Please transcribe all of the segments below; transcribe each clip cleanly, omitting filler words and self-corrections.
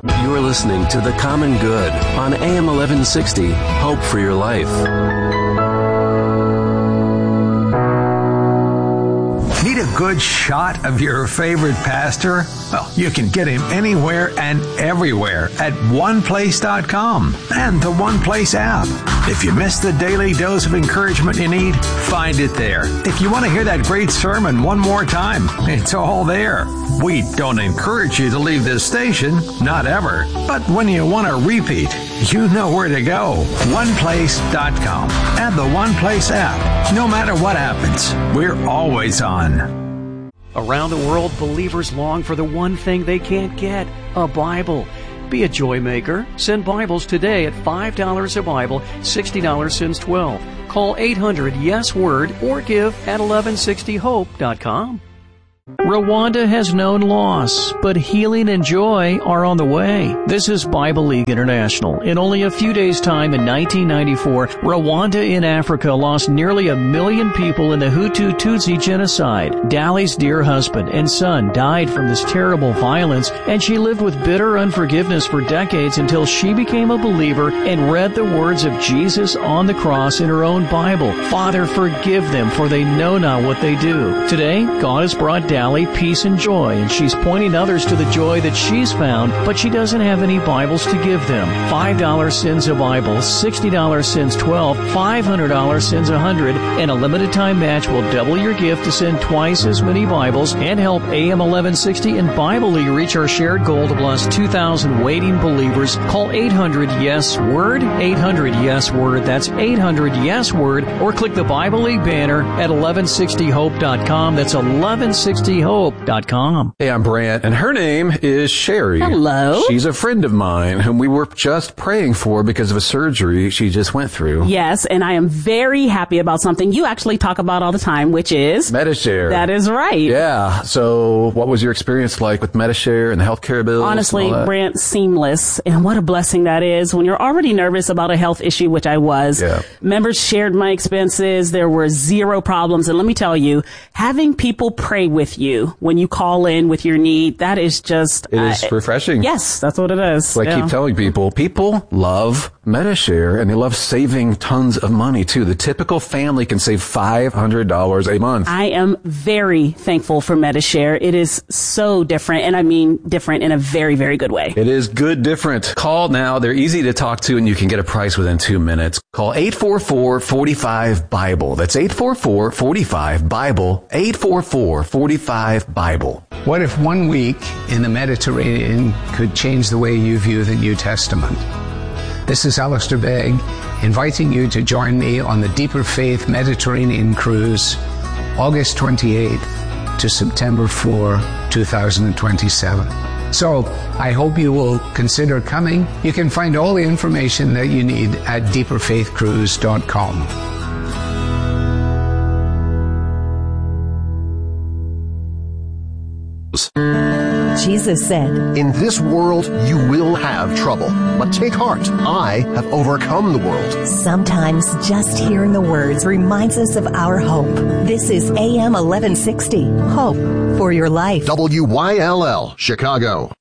You're listening to The Common Good on AM 1160, Hope for Your Life. Need a good shot of your favorite pastor? Well, you can get him anywhere and everywhere at oneplace.com and the One Place app. If you miss the daily dose of encouragement you need, find it there. If you want to hear that great sermon one more time, it's all there. We don't encourage you to leave this station, not ever. But when you want to repeat, you know where to go. oneplace.com and the One Place app. No matter what happens, we're always on. Around the world, believers long for the one thing they can't get, a Bible. Be a joy maker. Send Bibles today at $5 a Bible, $60 since 12. Call 800-YES-WORD or give at 1160hope.com. Rwanda has known loss, but healing and joy are on the way. This is Bible League International. In only a few days' time in 1994, Rwanda in Africa lost nearly 1 million people in the Hutu-Tutsi genocide. Dali's dear husband and son died from this terrible violence, and she lived with bitter unforgiveness for decades until she became a believer and read the words of Jesus on the cross in her own Bible. Father, forgive them, for they know not what they do. Today, God has brought Dali peace and joy, and she's pointing others to the joy that she's found, but she doesn't have any Bibles to give them. $5 sends a Bible, $60 sends 12, $500 sends 100, and a limited time match will double your gift to send twice as many Bibles and help AM 1160 and Bible League reach our shared goal to bless 2,000 waiting believers. Call 800-YES-WORD, 800-YES-WORD, that's 800-YES-WORD, or click the Bible League banner at 1160hope.com. That's 1160hope.com. Hey, I'm Brant, and her name is Sherry. Hello. She's a friend of mine whom we were just praying for because of a surgery she just went through. Yes, and I am very happy about something you actually talk about all the time, which is Medi-Share. That is right. Yeah. So what was your experience like with Medi-Share and the healthcare bills? Honestly, Brant, seamless. And what a blessing that is when you're already nervous about a health issue, which I was. Yeah. Members shared my expenses. There were zero problems. And let me tell you, having people pray with you when you call in with your need, that is just... It is refreshing. Yes, that's what it is. So I keep telling people love Medi-Share, and they love saving tons of money, too. The typical family can save $500 a month. I am very thankful for Medi-Share. It is so different, and I mean different in a very, very good way. It is good different. Call now. They're easy to talk to, and you can get a price within 2 minutes. Call 844-45-BIBLE. That's 844-45-BIBLE, 844-45-BIBLE. What if 1 week in the Mediterranean could change the way you view the New Testament? This is Alistair Begg, inviting you to join me on the Deeper Faith Mediterranean Cruise, August 28th to September 4, 2027. So, I hope you will consider coming. You can find all the information that you need at deeperfaithcruise.com. Jesus said, "In this world you will have trouble, but take heart, I have overcome the world." Sometimes just hearing the words reminds us of our hope. This is AM 1160, Hope for Your Life. WYLL, Chicago.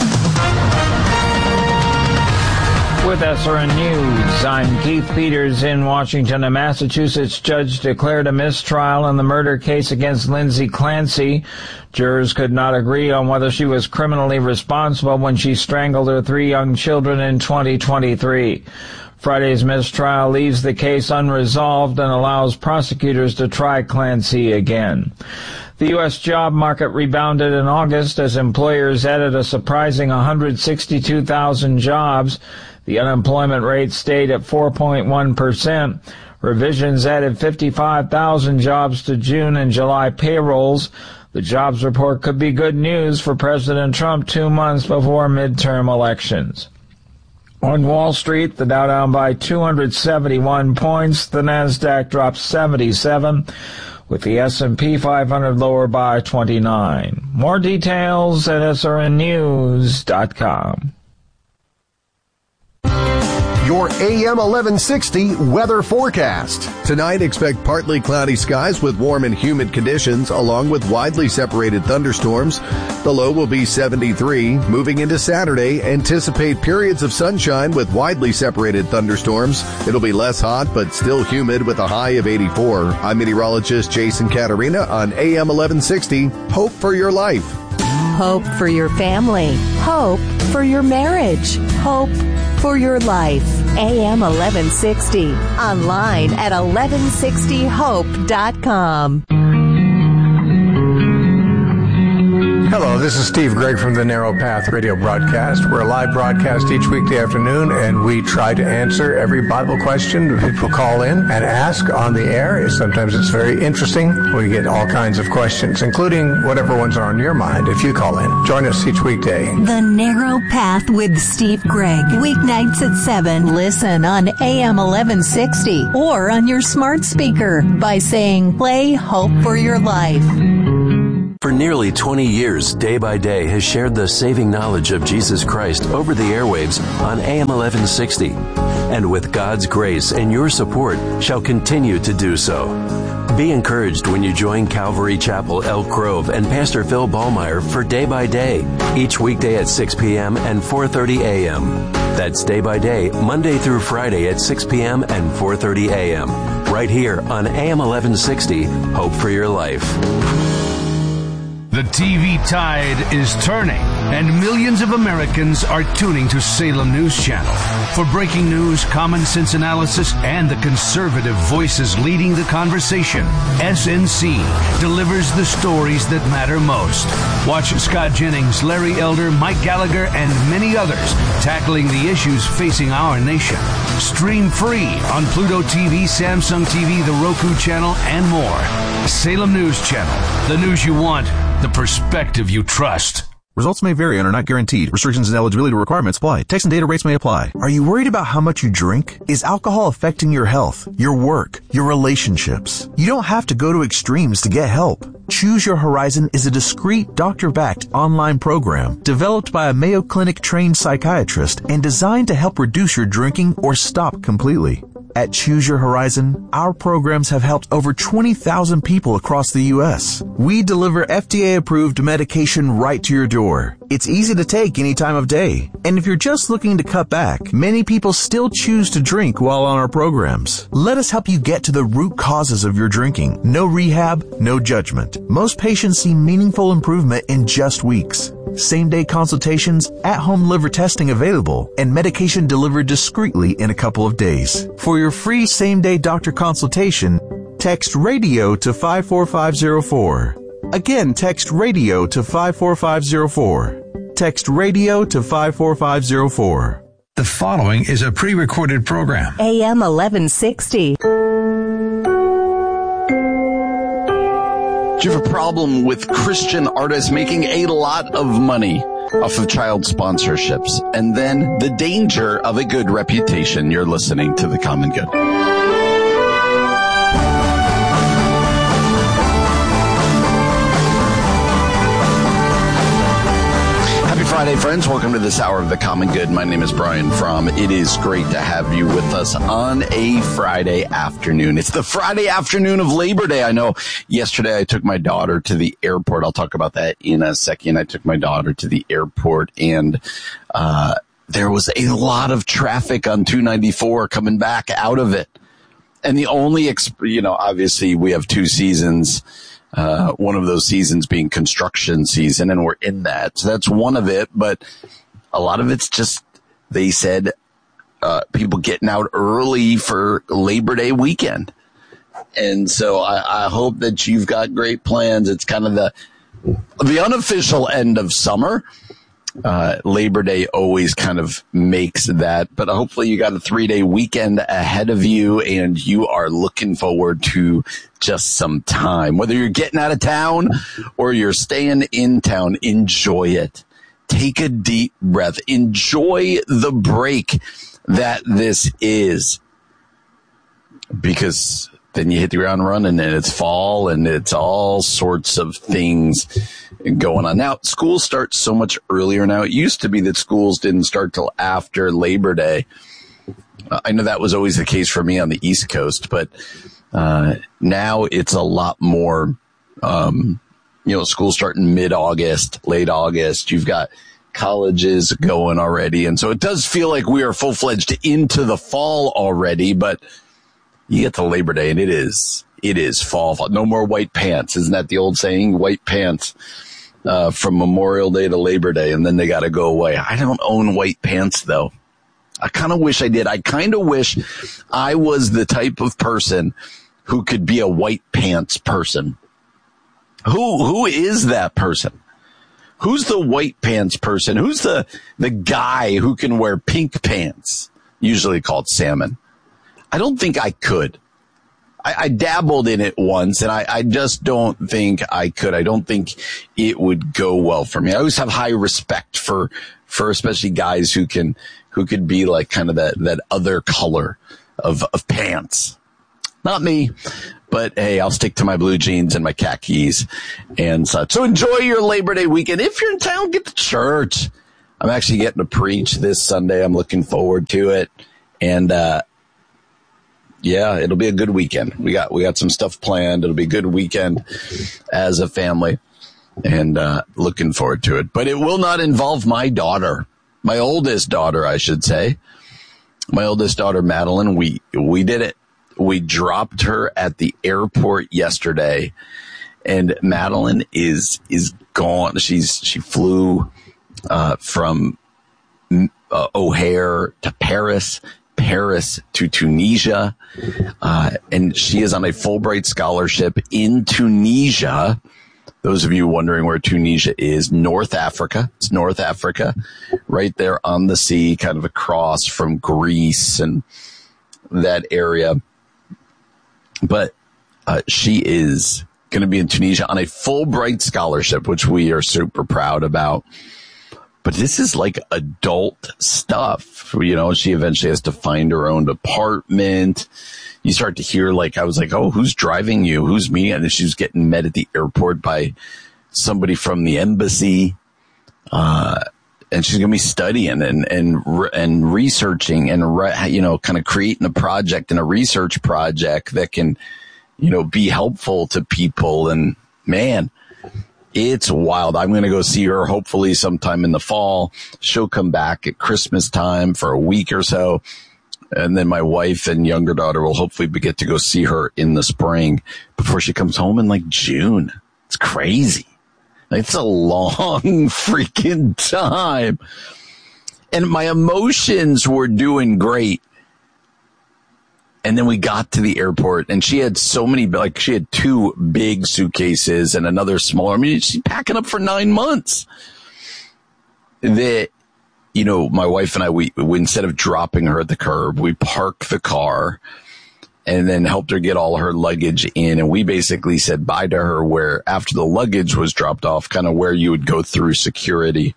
With SRN News, I'm Keith Peters in Washington. A Massachusetts judge declared a mistrial in the murder case against Lindsay Clancy. Jurors could not agree on whether she was criminally responsible when she strangled her 3 young children in 2023. Friday's mistrial leaves the case unresolved and allows prosecutors to try Clancy again. The U.S. job market rebounded in August as employers added a surprising 162,000 jobs. The unemployment rate stayed at 4.1%. Revisions added 55,000 jobs to June and July payrolls. The jobs report could be good news for President Trump 2 months before midterm elections. On Wall Street, the Dow down by 271 points. The Nasdaq dropped 77, with the S&P 500 lower by 29. More details at srnnews.com. your AM 1160 weather forecast. Tonight, expect partly cloudy skies with warm and humid conditions, along with widely separated thunderstorms. The low will be 73. Moving into Saturday, anticipate periods of sunshine with widely separated thunderstorms. It'll be less hot, but still humid with a high of 84. I'm meteorologist Jason Caterina on AM 1160. Hope for your life. Hope for your family. Hope for your marriage. Hope for your life. AM 1160. Online at 1160hope.com. Hello, this is Steve Gregg from the Narrow Path Radio broadcast. We're a live broadcast each weekday afternoon, and we try to answer every Bible question people call in and ask on the air. Sometimes it's very interesting. We get all kinds of questions, including whatever ones are on your mind if you call in. Join us each weekday. The Narrow Path with Steve Gregg. Weeknights at 7. Listen on AM 1160 or on your smart speaker by saying, play Hope for Your Life. For nearly 20 years, Day by Day has shared the saving knowledge of Jesus Christ over the airwaves on AM 1160, and with God's grace and your support shall continue to do so. Be encouraged when you join Calvary Chapel, Elk Grove, and Pastor Phil Ballmeyer for Day by Day, each weekday at 6 p.m. and 4:30 a.m. That's Day by Day, Monday through Friday at 6 p.m. and 4:30 a.m. right here on AM 1160, Hope for Your Life. The TV tide is turning, and millions of Americans are tuning to Salem News Channel. For breaking news, common sense analysis, and the conservative voices leading the conversation, SNC delivers the stories that matter most. Watch Scott Jennings, Larry Elder, Mike Gallagher, and many others tackling the issues facing our nation. Stream free on Pluto TV, Samsung TV, the Roku channel, and more. Salem News Channel, the news you want, the perspective you trust. Results may vary and are not guaranteed. Restrictions and eligibility requirements apply. Text and data rates may apply. Are you worried about how much you drink? Is alcohol affecting your health, your work, your relationships? You don't have to go to extremes to get help. Choose Your Horizon is a discreet, doctor-backed online program developed by a Mayo Clinic trained psychiatrist and designed to help reduce your drinking or stop completely. At Choose Your Horizon, our programs have helped over 20,000 people across the U.S. We deliver FDA-approved medication right to your door. It's easy to take any time of day. And if you're just looking to cut back, many people still choose to drink while on our programs. Let us help you get to the root causes of your drinking. No rehab, no judgment. Most patients see meaningful improvement in just weeks. Same-day consultations, at-home liver testing available, and medication delivered discreetly in a couple of days. For your free same-day doctor consultation, text RADIO to 54504. Again, text RADIO to 54504. Text RADIO to 54504. The following is a pre-recorded program. AM 1160. Do you have a problem with Christian artists making a lot of money off of child sponsorships? And then the danger of a good reputation. You're listening to The Common Good. Friday, friends. Welcome to this hour of The Common Good. My name is Brian Fromm. It is great to have you with us on a Friday afternoon. It's the Friday afternoon of Labor Day. I know yesterday I took my daughter to the airport. I'll talk about that in a second. I took my daughter to the airport, and there was a lot of traffic on 294 coming back out of it. And the only, obviously we have two seasons. One of those seasons being construction season, and we're in that. So that's one of it, but a lot of it's just, they said, people getting out early for Labor Day weekend. And so I hope that you've got great plans. It's kind of the unofficial end of summer. Labor Day always kind of makes that, but hopefully you got a 3-day weekend ahead of you and you are looking forward to just some time. Whether you're getting out of town or you're staying in town, enjoy it. Take a deep breath. Enjoy the break that this is, because then you hit the ground running and it's fall and it's all sorts of things going on. Now, school starts so much earlier now. It used to be that schools didn't start till after Labor Day. I know that was always the case for me on the East Coast, but now it's a lot more, school starting mid-August, late August. You've got colleges going already. And so it does feel like we are full-fledged into the fall already, but you get to Labor Day and it is fall. No more white pants. Isn't that the old saying? White pants from Memorial Day to Labor Day, and then they got to go away. I don't own white pants, though. I kind of wish I did. I kind of wish I was the type of person who could be a white pants person. Who is that person? Who's the white pants person? Who's the guy who can wear pink pants, usually called salmon? I don't think I could. I dabbled in it once, and I just don't think I could. I don't think it would go well for me. I always have high respect for especially guys who could be like kind of that other color of pants. Not me, but hey, I'll stick to my blue jeans and my khakis and such. So enjoy your Labor Day weekend. If you're in town, get to church. I'm actually getting to preach this Sunday. I'm looking forward to it. And, yeah, it'll be a good weekend. We got some stuff planned. It'll be a good weekend as a family, and looking forward to it. But it will not involve my daughter, my oldest daughter, I should say. My oldest daughter, Madeline. We did it. We dropped her at the airport yesterday, and Madeline is gone. She flew from O'Hare to Paris to Tunisia, and she is on a Fulbright scholarship in Tunisia. Those of you wondering where Tunisia is, North Africa. It's North Africa, right there on the sea, kind of across from Greece and that area. But she is going to be in Tunisia on a Fulbright scholarship, which we are super proud about. But this is like adult stuff, she eventually has to find her own apartment. You start to hear I was like, oh, who's driving you? Who's me? And then she's getting met at the airport by somebody from the embassy. And she's going to be studying and researching and, kind of creating a project and a research project that can, be helpful to people. And man, it's wild. I'm going to go see her hopefully sometime in the fall. She'll come back at Christmas time for a week or so. And then my wife and younger daughter will hopefully get to go see her in the spring before she comes home in June. It's crazy. It's a long freaking time. And my emotions were doing great. And then we got to the airport, and she had so many, she had 2 big suitcases and another smaller. I mean, she's packing up for 9 months. That, my wife and I, we instead of dropping her at the curb, we parked the car and then helped her get all her luggage in. And we basically said bye to her where after the luggage was dropped off, kind of where you would go through security.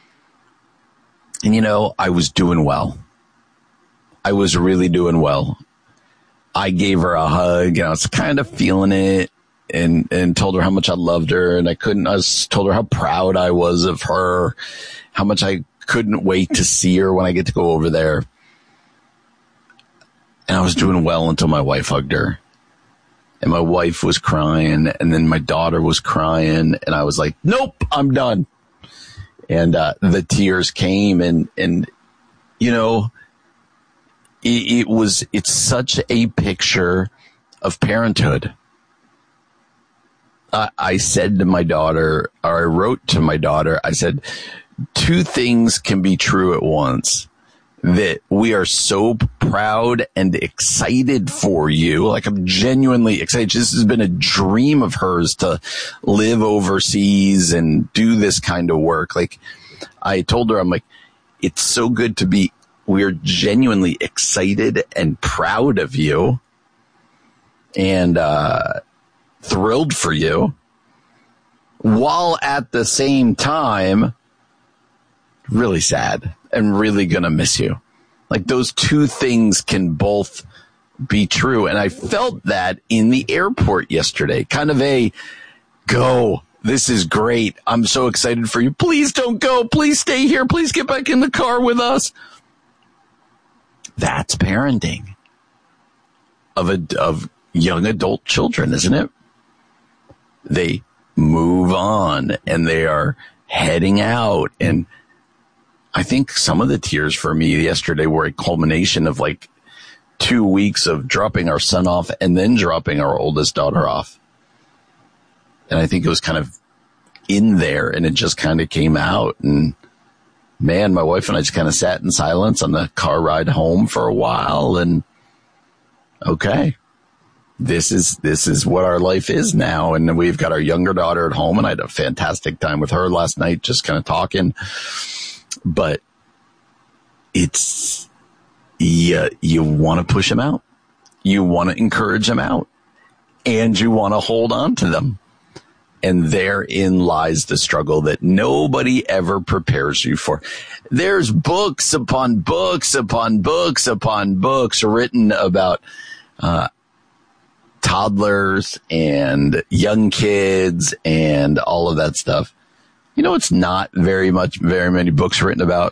And, I was doing well. I was really doing well. I gave her a hug, and I was kind of feeling it, and told her how much I loved her, and I told her how proud I was of her, how much I couldn't wait to see her when I get to go over there. And I was doing well until my wife hugged her, and my wife was crying, and then my daughter was crying, and I was like, nope, I'm done. And the tears came, and it's such a picture of parenthood. I said to my daughter, or I wrote to my daughter, I said, 2 things can be true at once. That we are so proud and excited for you. I'm genuinely excited. This has been a dream of hers to live overseas and do this kind of work. I told her, I'm like, it's so good to be, we're genuinely excited and proud of you and thrilled for you, while at the same time really sad and really gonna miss you. Those 2 things can both be true. And I felt that in the airport yesterday, kind of a go. This is great. I'm so excited for you. Please don't go. Please stay here. Please get back in the car with us. That's parenting of young adult children, isn't it? They move on and they are heading out. And I think some of the tears for me yesterday were a culmination of like 2 weeks of dropping our son off and then dropping our oldest daughter off. And I think it was kind of in there and it just kind of came out. And man, my wife and I just kind of sat in silence on the car ride home for a while. And okay, this is what our life is now. And we've got our younger daughter at home, and I had a fantastic time with her last night, just kind of talking. But it's, you want to push them out. You want to encourage them out, and you want to hold on to them. And therein lies the struggle that nobody ever prepares you for. There's books upon books upon books upon books written about toddlers and young kids and all of that stuff. You know, it's not very many books written about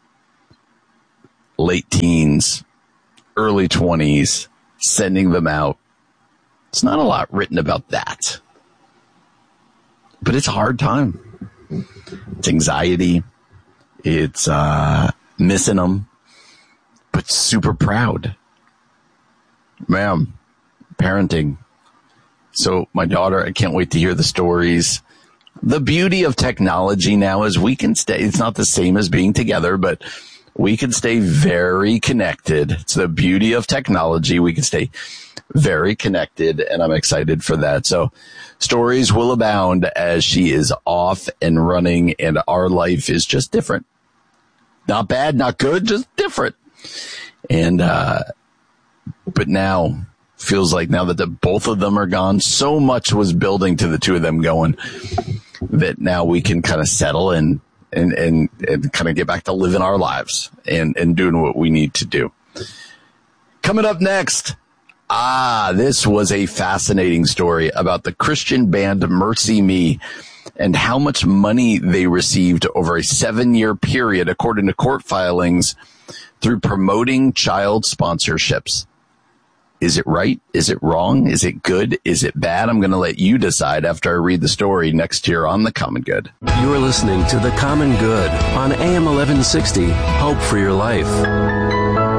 late teens, early 20s, sending them out. It's not a lot written about that. But it's a hard time. It's anxiety. It's missing them, but super proud. Ma'am, parenting. So my daughter, I can't wait to hear the stories. The beauty of technology now is we can stay, it's not the same as being together, but we can stay very connected. It's the beauty of technology. We can stay very connected, and I'm excited for that. So stories will abound as she is off and running, and our life is just different. Not bad, not good, just different. And, but now feels like now that both of them are gone, so much was building to the two of them going that now we can kind of settle and kind of get back to living our lives and doing what we need to do. Coming up next, this was a fascinating story about the Christian band Mercy Me and how much money they received over a 7-year period, according to court filings, through promoting child sponsorships. Is it right? Is it wrong? Is it good? Is it bad? I'm going to let you decide after I read the story next year on The Common Good. You're listening to The Common Good on AM 1160. Hope for your life.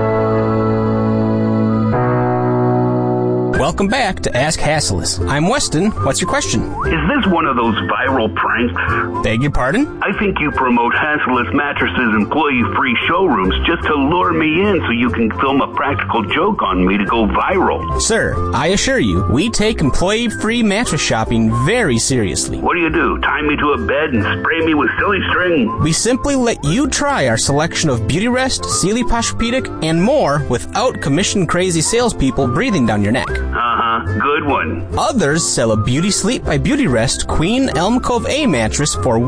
Welcome back to Ask Hassles. I'm Weston. What's your question? Is this one of those viral pranks? Beg your pardon? I think you promote Hassles Mattresses employee-free showrooms just to lure me in so you can film a practical joke on me to go viral. Sir, I assure you, we take employee-free mattress shopping very seriously. What do? Tie me to a bed and spray me with silly string? We simply let you try our selection of Beautyrest, Sealy Posturepedic, and more without commission-crazy salespeople breathing down your neck. Good one. Others sell a Beauty Sleep by Beautyrest Queen Elm Cove A mattress for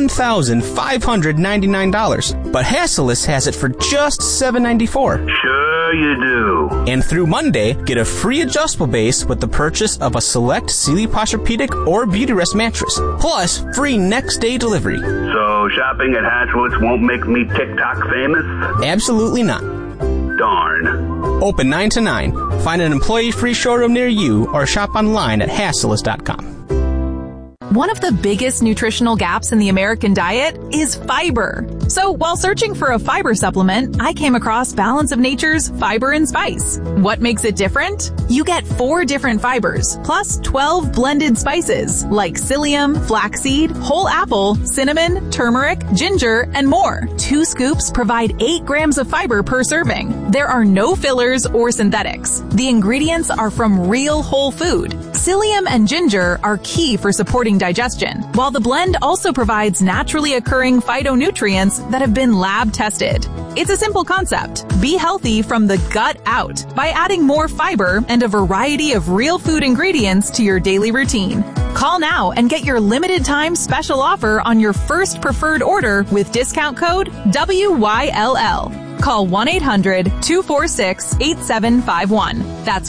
$1,599. But Hassles has it for just $794. Sure you do. And through Monday, get a free adjustable base with the purchase of a select Sealy Posturepedic or Beautyrest mattress. Plus, free next day delivery. So shopping at Hassles won't make me TikTok famous? Absolutely not. Darn. Open 9 to 9. Find an employee-free showroom near you or shop online at Hassles.com. One of the biggest nutritional gaps in the American diet is fiber. So while searching for a fiber supplement, I came across Balance of Nature's Fiber and Spice. What makes it different? You get 4 different fibers, plus 12 blended spices like psyllium, flaxseed, whole apple, cinnamon, turmeric, ginger, and more. 2 scoops provide 8 grams of fiber per serving. There are no fillers or synthetics. The ingredients are from real whole food. Psyllium and ginger are key for supporting digestion, while the blend also provides naturally occurring phytonutrients that have been lab tested. It's a simple concept. Be healthy from the gut out by adding more fiber and a variety of real food ingredients to your daily routine. Call now and get your limited time special offer on your first preferred order with discount code WYLL. Call 1-800-246-8751. That's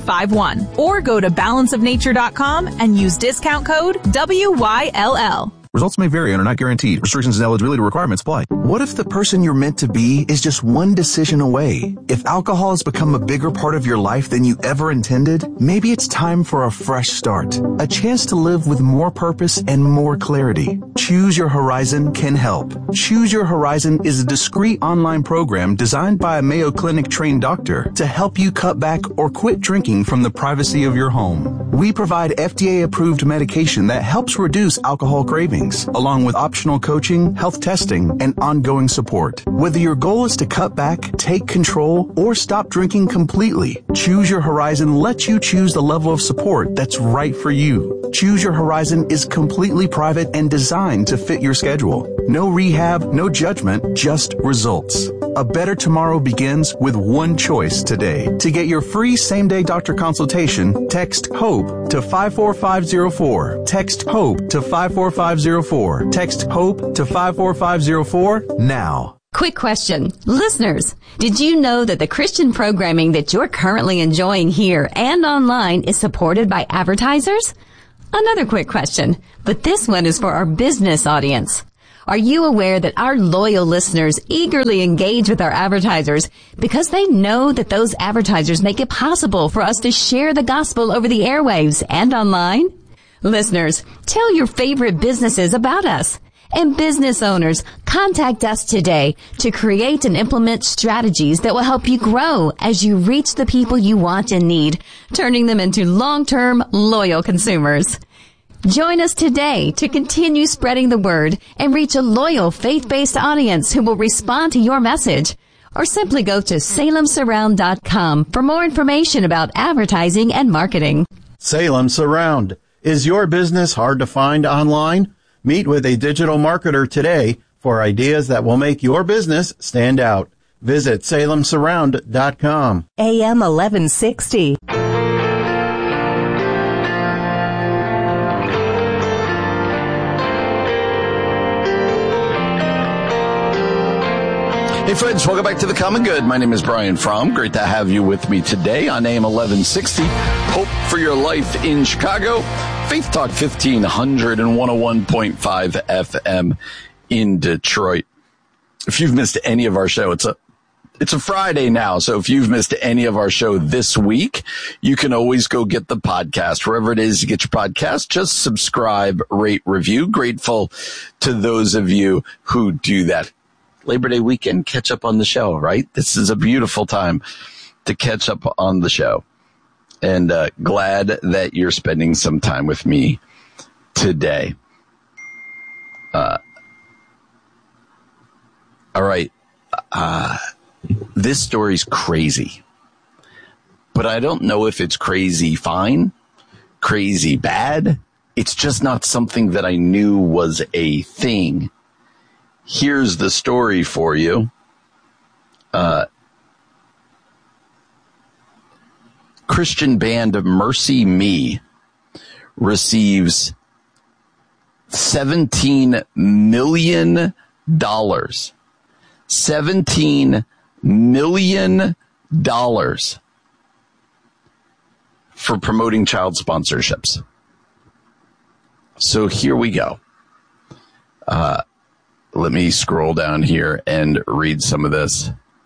1-800-246-8751. Or go to balanceofnature.com and use discount code WYLL. Results may vary and are not guaranteed. Restrictions and eligibility requirements apply. What if the person you're meant to be is just one decision away? If alcohol has become a bigger part of your life than you ever intended, maybe it's time for a fresh start. A chance to live with more purpose and more clarity. Choose Your Horizon can help. Choose Your Horizon is a discreet online program designed by a Mayo Clinic trained doctor to help you cut back or quit drinking from the privacy of your home. We provide FDA-approved medication that helps reduce alcohol cravings, along with optional coaching, health testing, and ongoing support. Whether your goal is to cut back, take control, or stop drinking completely, Choose Your Horizon lets you choose the level of support that's right for you. Choose Your Horizon is completely private and designed to fit your schedule. No rehab, no judgment, just results. A better tomorrow begins with one choice today. To get your free same-day doctor consultation, text HOPE to 54504. Text HOPE to 54504. Text HOPE to 54504 now. Quick question. Listeners, did you know that the Christian programming that you're currently enjoying here and online is supported by advertisers? Another quick question, but this one is for our business audience. Are you aware that our loyal listeners eagerly engage with our advertisers because they know that those advertisers make it possible for us to share the gospel over the airwaves and online? Listeners, tell your favorite businesses about us. And business owners, contact us today to create and implement strategies that will help you grow as you reach the people you want and need, turning them into long-term, loyal consumers. Join us today to continue spreading the word and reach a loyal, faith-based audience who will respond to your message. Or simply go to salemsurround.com for more information about advertising and marketing. Salem Surround. Is your business hard to find online? Meet with a digital marketer today for ideas that will make your business stand out. Visit salemsurround.com. AM 1160. Hey friends, welcome back to The Common Good. My name is Brian Fromm. Great to have you with me today on AM 1160. Hope for Your Life in Chicago. Faith Talk 1500 and 101.5 FM in Detroit. If you've missed any of our show, it's a Friday now, so if you've missed any of our show this week, you can always go get the podcast. Wherever it is you get your podcast, just subscribe, rate, review. Grateful to those of you who do that. Labor Day weekend, catch up on the show, right? This is a beautiful time to catch up on the show. And glad that you're spending some time with me today. All right. This story's crazy. But I don't know if it's crazy fine, crazy bad. It's just not something that I knew was a thing. Here's the story for you. Christian band Mercy Me receives $17 million. $17 million for promoting child sponsorships. So here we go. Let me scroll down here and read some of this.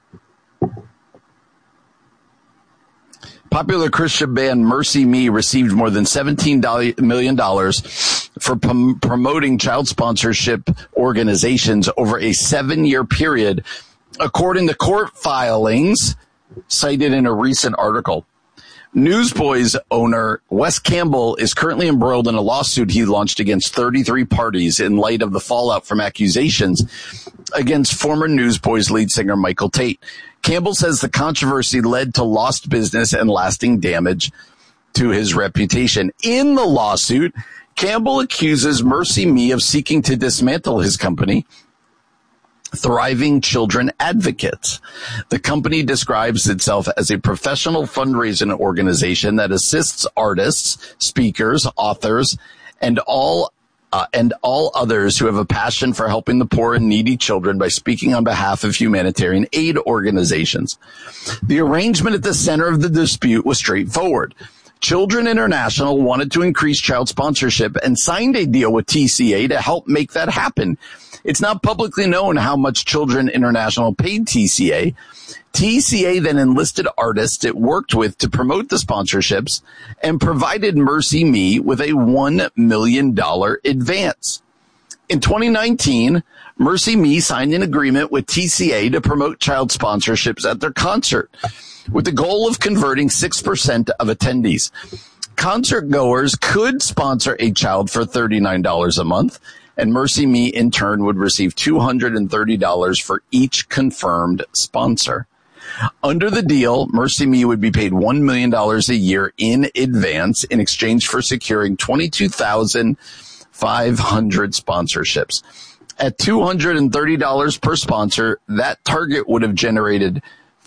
Popular Christian band Mercy Me received more than $17 million for promoting child sponsorship organizations over a 7-year period, according to court filings cited in a recent article. Newsboys owner Wes Campbell is currently embroiled in a lawsuit he launched against 33 parties in light of the fallout from accusations against former Newsboys lead singer Michael Tate. Campbell says the controversy led to lost business and lasting damage to his reputation. In the lawsuit, Campbell accuses Mercy Me of seeking to dismantle his company, Thriving Children Advocates. The company describes itself as a professional fundraising organization that assists artists, speakers, authors, and all others who have a passion for helping the poor and needy children by speaking on behalf of humanitarian aid organizations. The arrangement at the center of the dispute was straightforward. Children International wanted to increase child sponsorship and signed a deal with TCA to help make that happen. It's not publicly known how much Children International paid TCA. TCA then enlisted artists it worked with to promote the sponsorships and provided Mercy Me with a $1 million advance. In 2019, Mercy Me signed an agreement with TCA to promote child sponsorships at their concert, with the goal of converting 6% of attendees. Concert goers could sponsor a child for $39 a month, and Mercy Me in turn would receive $230 for each confirmed sponsor. Under the deal, Mercy Me would be paid $1 million a year in advance in exchange for securing 22,500 sponsorships. At $230 per sponsor, that target would have generated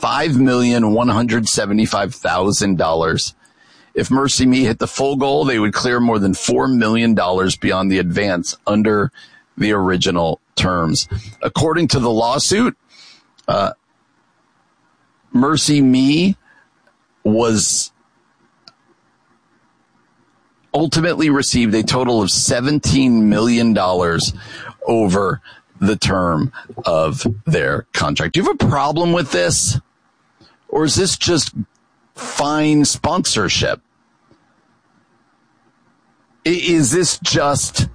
$5,175,000. If Mercy Me hit the full goal, they would clear more than $4 million beyond the advance under the original terms. According to the lawsuit, Mercy Me was ultimately received a total of $17 million over the term of their contract. Do you have a problem with this? Or is this just fine sponsorship? Is this just,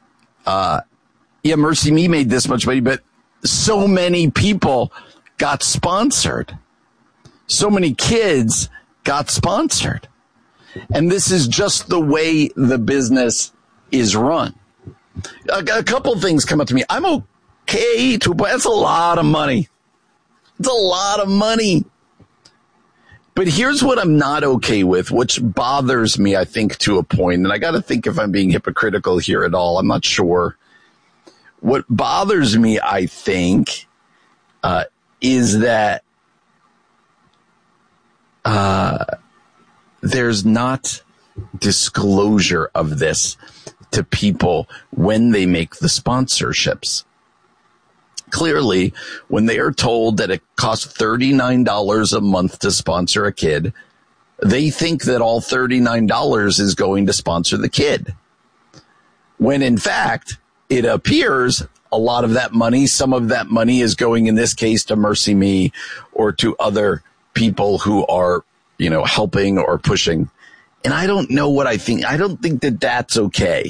Mercy Me made this much money, but so many people got sponsored. So many kids got sponsored. And this is just the way the business is run. A couple things come up to me. I'm okay to, but that's a lot of money. It's a lot of money. But here's what I'm not okay with, which bothers me, I think, to a point. And I got to think if I'm being hypocritical here at all. I'm not sure. What bothers me, I think, is that there's not disclosure of this to people when they make the sponsorships. Clearly, when they are told that it costs $39 a month to sponsor a kid, they think that all $39 is going to sponsor the kid. When in fact, it appears a lot of that money, some of that money is going in this case to Mercy Me or to other people who are, helping or pushing. And I don't know what I think. I don't think that that's okay.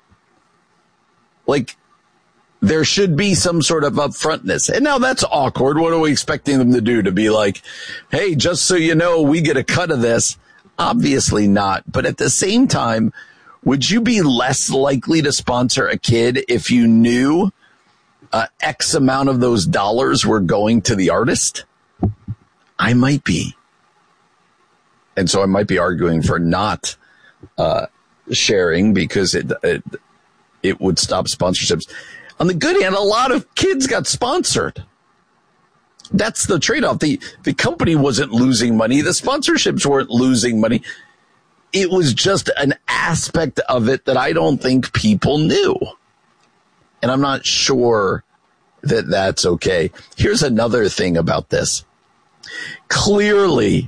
Like, there should be some sort of upfrontness. And now that's awkward. What are we expecting them to do? To be like, hey, just so you know, we get a cut of this? Obviously not. But at the same time, would you be less likely to sponsor a kid if you knew X amount of those dollars were going to the artist? I might be. And so I might be arguing for not sharing because it would stop sponsorships. On the good hand, a lot of kids got sponsored. That's the trade-off. The company wasn't losing money. The sponsorships weren't losing money. It was just an aspect of it that I don't think people knew. And I'm not sure that that's okay. Here's another thing about this. Clearly,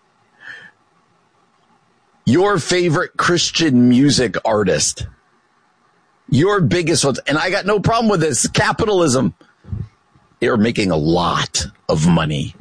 your favorite Christian music artist, your biggest ones, and I got no problem with this, capitalism, they're making a lot of money.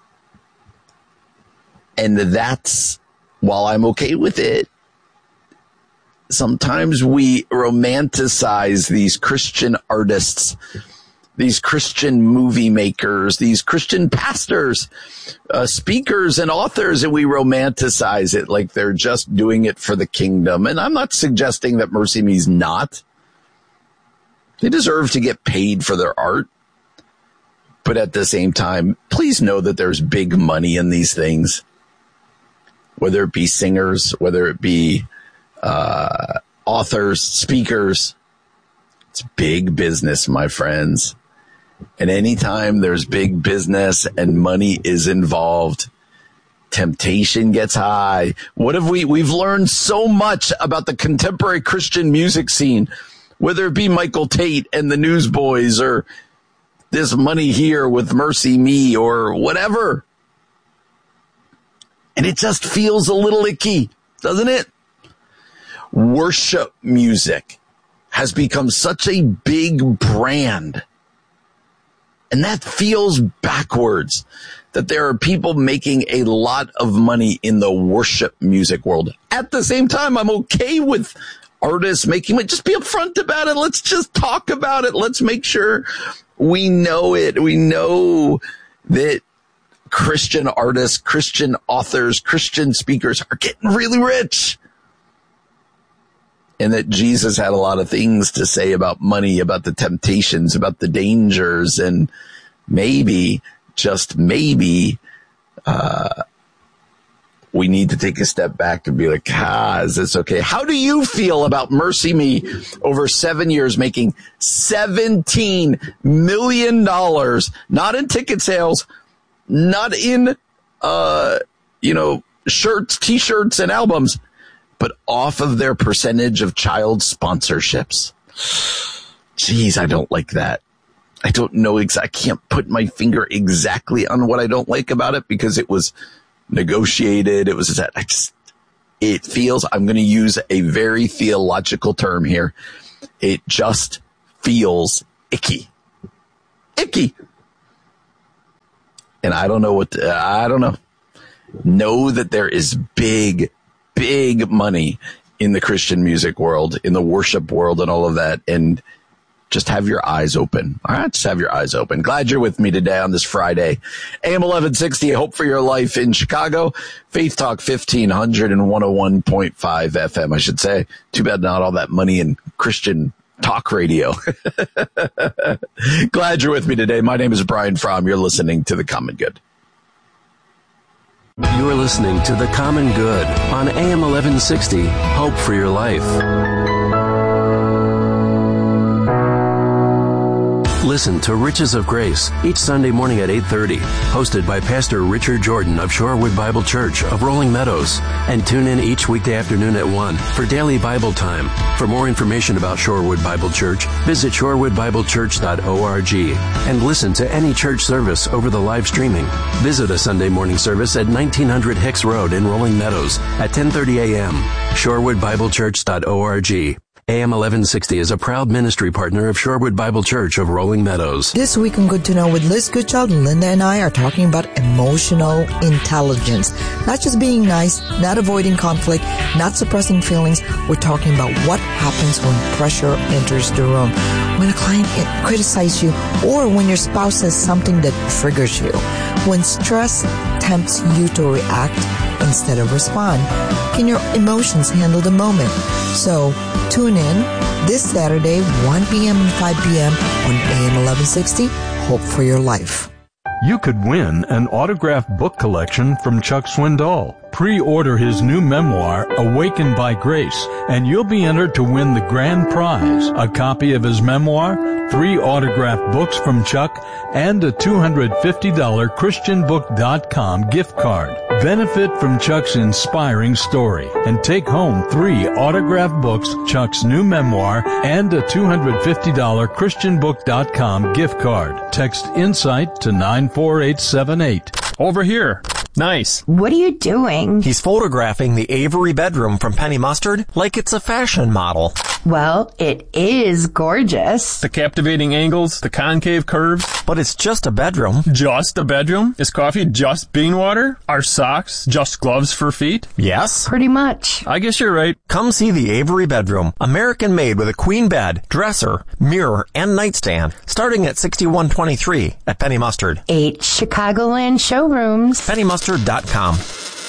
And that's, while I'm okay with it, sometimes we romanticize these Christian artists, these Christian movie makers, these Christian pastors, speakers and authors, and we romanticize it like they're just doing it for the kingdom. And I'm not suggesting that Mercy Me's not. They deserve to get paid for their art. But at the same time, please know that there's big money in these things. Whether it be singers, whether it be authors, speakers. It's big business, my friends. And anytime there's big business and money is involved, temptation gets high. What have we've learned so much about the contemporary Christian music scene, whether it be Michael Tate and the Newsboys or this money here with Mercy Me or whatever. And it just feels a little icky. doesn't it? Worship music has become such a big brand. And that feels backwards, that there are people making a lot of money in the worship music world. At the same time, I'm okay with artists making it. Just be upfront about it. Let's just talk about it. Let's make sure we know it. We know that Christian artists, Christian authors, Christian speakers are getting really rich. And that Jesus had a lot of things to say about money, about the temptations, about the dangers, and maybe, just maybe, we need to take a step back and be like, is this okay? How do you feel about Mercy Me over 7 years making $17 million, not in ticket sales, not in, shirts, t-shirts, and albums, but off of their percentage of child sponsorships? Jeez, I don't like that. I don't know I can't put my finger exactly on what I don't like about it because it was negotiated. It was that it feels, I'm going to use a very theological term here. It just feels icky. Icky. And I don't know I don't know. Know that there is big money in the Christian music world, in the worship world, and all of that. And just have your eyes open. All right, just have your eyes open. Glad you're with me today on this Friday. AM 1160, Hope for Your Life in Chicago. Faith Talk 1500 and 101.5 FM, I should say. Too bad not all that money in Christian talk radio. Glad you're with me today. My name is Brian Fromm. You're listening to The Common Good. You're listening to The Common Good on AM 1160, Hope for Your Life. Listen to Riches of Grace each Sunday morning at 8:30, hosted by Pastor Richard Jordan of Shorewood Bible Church of Rolling Meadows. And tune in each weekday afternoon at 1 for daily Bible time. For more information about Shorewood Bible Church, visit shorewoodbiblechurch.org and listen to any church service over the live streaming. Visit a Sunday morning service at 1900 Hicks Road in Rolling Meadows at 10:30 a.m. shorewoodbiblechurch.org. AM 1160 is a proud ministry partner of Shorewood Bible Church of Rolling Meadows. This week on Good to Know with Liz Goodchild, Linda and I are talking about emotional intelligence. Not just being nice, not avoiding conflict, not suppressing feelings. We're talking about what happens when pressure enters the room. When a client criticizes you or when your spouse says something that triggers you. When stress tempts you to react instead of respond. Can your emotions handle the moment? So, tune in this Saturday, 1 p.m. and 5 p.m. on AM 1160, Hope for Your Life. You could win an autographed book collection from Chuck Swindoll. Pre-order his new memoir, Awakened by Grace, and you'll be entered to win the grand prize, a copy of his memoir, 3 autographed books from Chuck, and a $250 ChristianBook.com gift card. Benefit from Chuck's inspiring story and take home 3 autographed books, Chuck's new memoir, and a $250 ChristianBook.com gift card. Text INSIGHT to 94878. Over here. Nice. What are you doing? He's photographing the Avery bedroom from Penny Mustard like it's a fashion model. Well, it is gorgeous. The captivating angles, the concave curves. But it's just a bedroom. Just a bedroom? Is coffee just bean water? Are socks just gloves for feet? Yes. Pretty much. I guess you're right. Come see the Avery bedroom. American made with a queen bed, dresser, mirror, and nightstand. Starting at $61.23 at Penny Mustard. 8 Chicagoland showrooms. PennyMustard.com.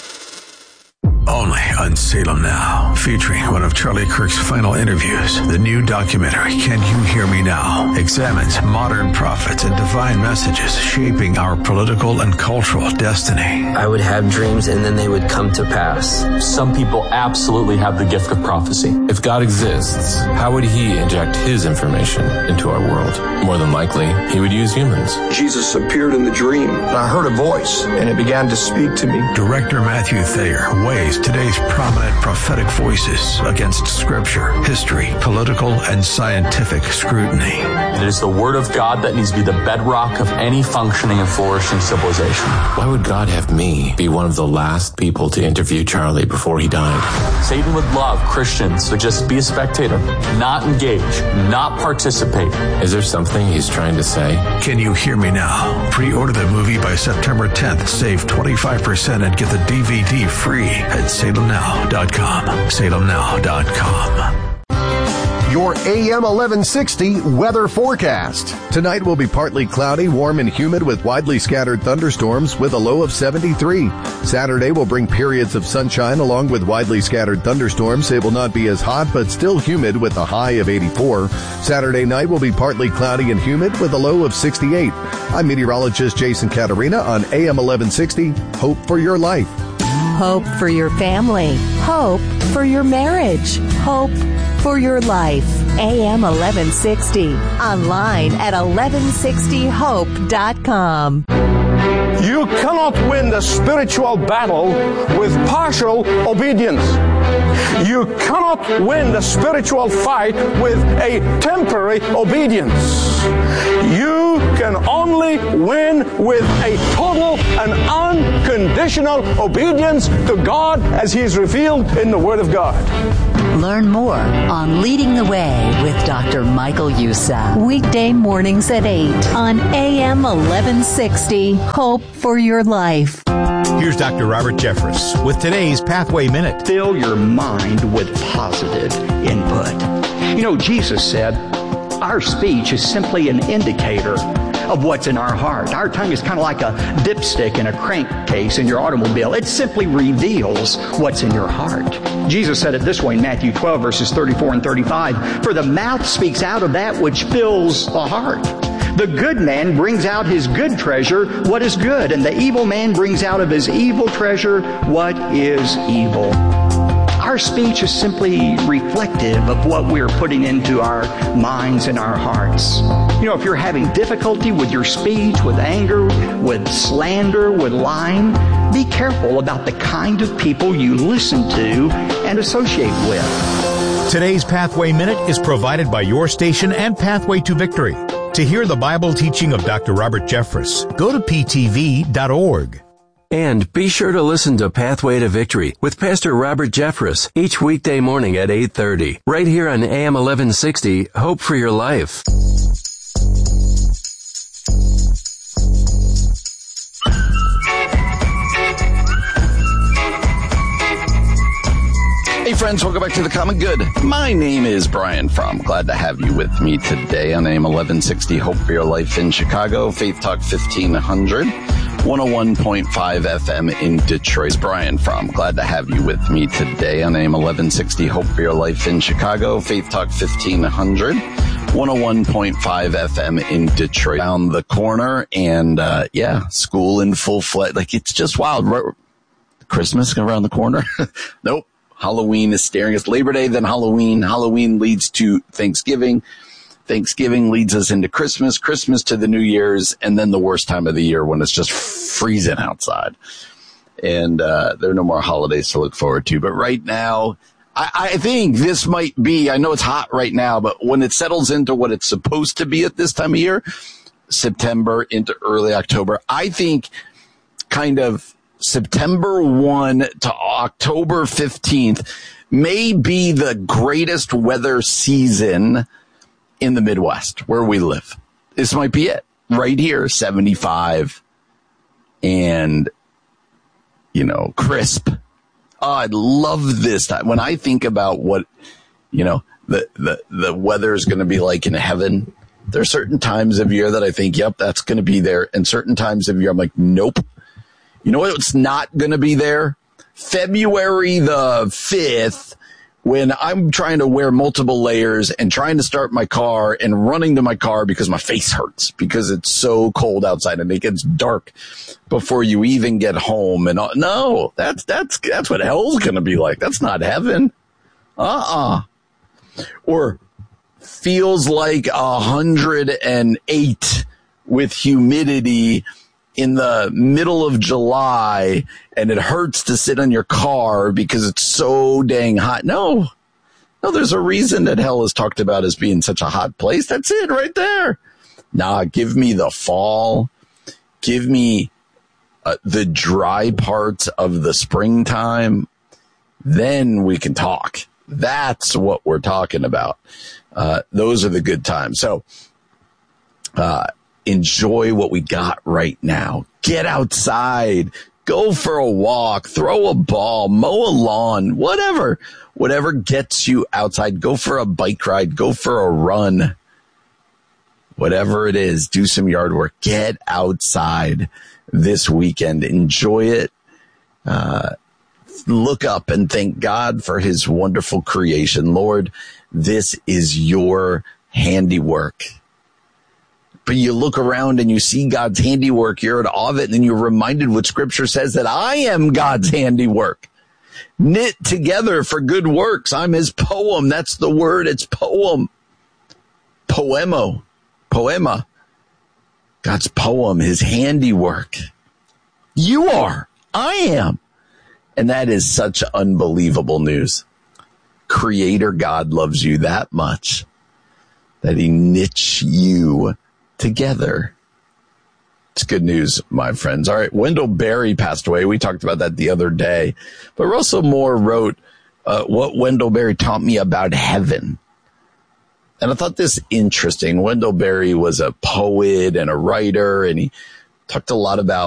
Only on Salem Now, featuring one of Charlie Kirk's final interviews. The new documentary, Can You Hear Me Now?, examines modern prophets and divine messages shaping our political and cultural destiny. I would have dreams and then they would come to pass. Some people absolutely have the gift of prophecy. If God exists, how would he inject his information into our world? More than likely, he would use humans. Jesus appeared in the dream, and I heard a voice, and it began to speak to me. Director Matthew Thayer weighs today's prominent prophetic voices against scripture, history, political, and scientific scrutiny. It is the Word of God that needs to be the bedrock of any functioning and flourishing civilization. Why would God have me be one of the last people to interview Charlie before he died? Satan would love Christians to just be a spectator, not engage, not participate. Is there something he's trying to say? Can you hear me now? Pre-order the movie by September 10th. Save 25% and get the DVD free at salemnow.com. salemnow.com. Your AM 1160 weather forecast. Tonight will be partly cloudy, warm and humid with widely scattered thunderstorms with a low of 73. Saturday will bring periods of sunshine along with widely scattered thunderstorms. It will not be as hot but still humid with a high of 84. Saturday night will be partly cloudy and humid with a low of 68. I'm meteorologist Jason Caterina on AM 1160. Hope for your life. Hope for your family. Hope for your marriage. Hope for your life. AM 1160. Online at 1160hope.com. You cannot win the spiritual battle with partial obedience. You cannot win the spiritual fight with a temporary obedience. You can only win with a total and unconditional obedience to God as He is revealed in the Word of God. Learn more on Leading the Way with Dr. Michael Youssef. Weekday mornings at 8 on AM 1160. Hope for your life. Here's Dr. Robert Jeffress with today's Pathway Minute. Fill your mind with positive input. You know, Jesus said, our speech is simply an indicator of what's in our heart. Our tongue is kind of like a dipstick in a crankcase in your automobile. It simply reveals what's in your heart. Jesus said it this way in Matthew 12, verses 34 and 35, for the mouth speaks out of that which fills the heart. The good man brings out his good treasure, what is good, and the evil man brings out of his evil treasure what is evil. Our speech is simply reflective of what we're putting into our minds and our hearts. You know, if you're having difficulty with your speech, with anger, with slander, with lying, be careful about the kind of people you listen to and associate with. Today's Pathway Minute is provided by your station and Pathway to Victory. To hear the Bible teaching of Dr. Robert Jeffress, go to ptv.org. And be sure to listen to Pathway to Victory with Pastor Robert Jeffress each weekday morning at 8:30, right here on AM 1160, Hope for Your Life. Hey friends, welcome back to The Common Good. My name is Brian Fromm. Glad to have you with me today on AM 1160 Hope for Your Life in Chicago, Faith Talk 1500, 101.5 FM in Detroit. Brian Fromm. Glad to have you with me today on AM 1160 Hope for Your Life in Chicago, Faith Talk 1500, 101.5 FM in Detroit. Down the corner and, school in full fledged. Like, it's just wild. Christmas around the corner? Nope. Halloween is staring us. Labor Day, then Halloween. Halloween leads to Thanksgiving. Thanksgiving leads us into Christmas. Christmas to the New Year's, and then the worst time of the year when it's just freezing outside. And there are no more holidays to look forward to. But right now, I think this might be, I know it's hot right now, but when it settles into what it's supposed to be at this time of year, September into early October, I think kind of September 1 to October 15th may be the greatest weather season in the Midwest where we live. This might be it right here, 75 and, crisp. Oh, I love this time. When I think about what, the weather is going to be like in heaven, there are certain times of year that I think, yep, that's going to be there. And certain times of year, I'm like, nope. You know what's not going to be there? February the 5th, when I'm trying to wear multiple layers and trying to start my car and running to my car because my face hurts because it's so cold outside and it gets dark before you even get home. And no, that's what hell's going to be like. That's not heaven. Or feels like 108 with humidity in the middle of July and it hurts to sit in your car because it's so dang hot. No, there's a reason that hell is talked about as being such a hot place. That's it right there. Nah, give me the fall. Give me the dry parts of the springtime. Then we can talk. That's what we're talking about. Those are the good times. So enjoy what we got right now. Get outside. Go for a walk. Throw a ball. Mow a lawn. Whatever gets you outside. Go for a bike ride. Go for a run. Whatever it is, do some yard work. Get outside this weekend. Enjoy it. Look up and thank God for his wonderful creation. Lord, this is your handiwork. But you look around and you see God's handiwork. You're in awe of it. And then you're reminded what Scripture says, that I am God's handiwork. Knit together for good works. I'm his poem. That's the word. It's poem. Poema. God's poem, his handiwork. You are. I am. And that is such unbelievable news. Creator God loves you that much that he knits you together. It's good news, my friends. All right, Wendell Berry passed away. We talked about that the other day. But Russell Moore wrote what Wendell Berry taught me about heaven. And I thought this interesting. Wendell Berry was a poet and a writer, and he talked a lot about